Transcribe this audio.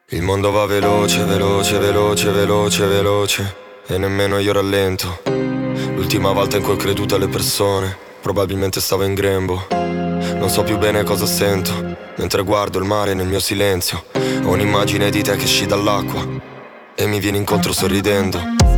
Il mondo va veloce, veloce, veloce, veloce, veloce, e nemmeno io rallento. L'ultima volta in cui ho creduto alle persone, probabilmente stavo in grembo. Non so più bene cosa sento, mentre guardo il mare nel mio silenzio. Ho un'immagine di te che esci dall'acqua e mi vieni incontro sorridendo.